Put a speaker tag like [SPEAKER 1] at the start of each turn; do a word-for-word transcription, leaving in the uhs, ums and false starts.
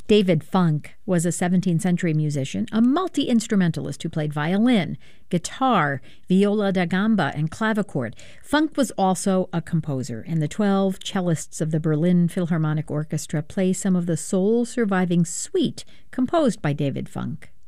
[SPEAKER 1] David Funk was a seventeenth century musician, a multi-instrumentalist who played violin, guitar, viola da gamba, and clavichord. Funk was also a composer, and the twelve cellists of the Berlin Philharmonic Orchestra play some of the sole surviving suite composed by David Funk.